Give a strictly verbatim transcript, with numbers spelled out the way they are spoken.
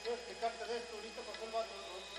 Quiero explicarte de esto, ahorita pasó el vato, ¿no?